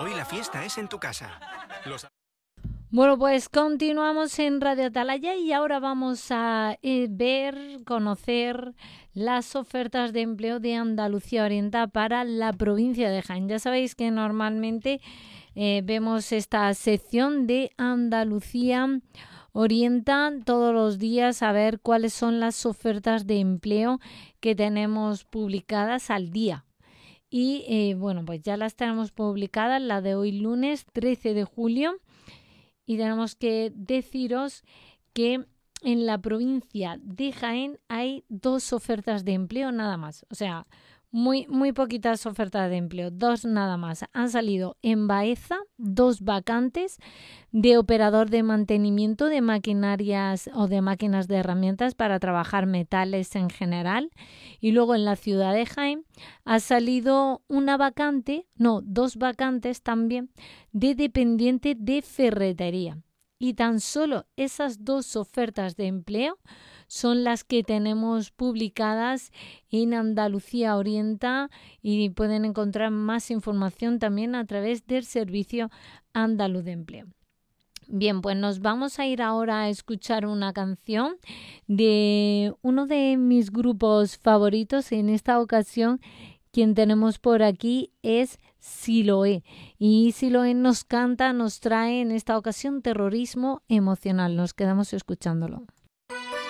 Hoy la fiesta es en tu casa. Bueno, pues continuamos en Radio Atalaya y ahora vamos a conocer las ofertas de empleo de Andalucía Oriental para la provincia de Jaén. Ya sabéis que normalmente vemos esta sección de Andalucía Oriental todos los días a ver cuáles son las ofertas de empleo que tenemos publicadas al día. Y bueno, pues ya las tenemos publicadas, la de hoy lunes 13 de julio. Y tenemos que deciros que en la provincia de Jaén hay 2 ofertas de empleo nada más. O sea, muy poquitas ofertas de empleo, 2 nada más. Han salido en Baeza 2 vacantes de operador de mantenimiento de maquinarias o de máquinas de herramientas para trabajar metales en general. Y luego en la ciudad de Jaén ha salido 2 vacantes también de dependiente de ferretería. Y tan solo esas 2 ofertas de empleo son las que tenemos publicadas en Andalucía Orienta y pueden encontrar más información también a través del Servicio Andaluz de Empleo. Bien, pues nos vamos a ir ahora a escuchar una canción de uno de mis grupos favoritos. En esta ocasión, quien tenemos por aquí es Siloé. Y Siloé nos trae en esta ocasión Terrorismo Emocional. Nos quedamos escuchándolo.